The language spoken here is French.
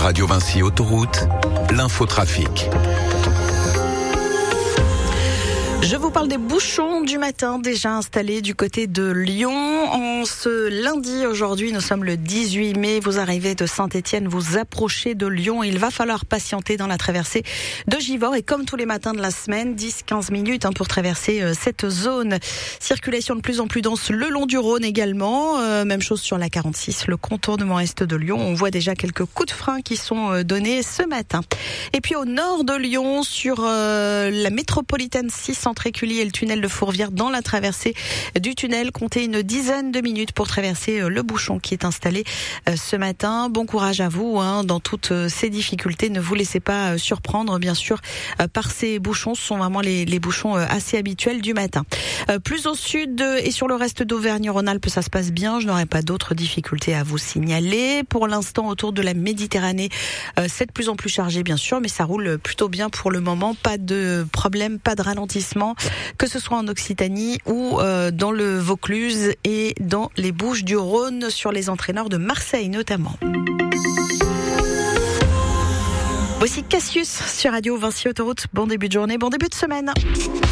Radio Vinci Autoroute, l'infotrafic. Je vous parle des bouchons du matin déjà installés du côté de Lyon. En ce lundi, aujourd'hui, nous sommes le 18 mai. Vous arrivez de Saint-Étienne, vous approchez de Lyon. Il va falloir patienter dans la traversée de Givors. Et comme tous les matins de la semaine, 10-15 minutes pour traverser cette zone. Circulation de plus en plus dense le long du Rhône également. Même chose sur la 46, le contournement est de Lyon. On voit déjà quelques coups de frein qui sont donnés ce matin. Et puis au nord de Lyon, sur la métropolitaine 6 entre Écully et le tunnel de Fourvière, dans la traversée du tunnel, comptez une dizaine de minutes pour traverser le bouchon qui est installé ce matin. Bon courage à vous dans toutes ces difficultés. Ne vous laissez pas surprendre, bien sûr, par ces bouchons. Ce sont vraiment les bouchons assez habituels du matin. Plus au sud et sur le reste d'Auvergne-Rhône-Alpes, ça se passe bien. Je n'aurai pas d'autres difficultés à vous signaler. Pour l'instant, autour de la Méditerranée, c'est de plus en plus chargé, bien sûr, mais ça roule plutôt bien pour le moment. Pas de problème, pas de ralentissement, que ce soit en Occitanie ou dans le Vaucluse et dans les Bouches-du-Rhône, sur les entrées nord de Marseille notamment. Voici Cassius sur Radio Vinci Autoroute. Bon début de journée, bon début de semaine.